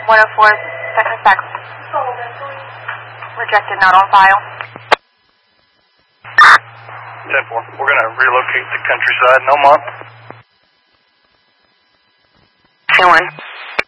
104, second sex. Rejected, not on file. 10-4. We're going to relocate to Countryside, no month. 2-1.